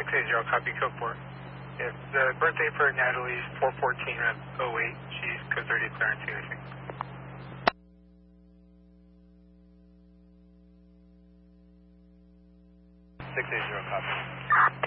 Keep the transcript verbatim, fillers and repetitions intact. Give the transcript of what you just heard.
eighty, copy, code four. Yeah, the birthday for Natalie is four fourteen of oh eight. She's code thirty Clarence, I think. six eighty, copy.